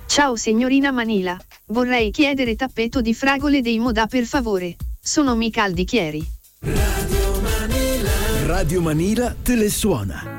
Ciao signorina Manila, vorrei chiedere tappeto di fragole dei Modà per favore. Sono mica al Dichieri. Radio Manila te le suona.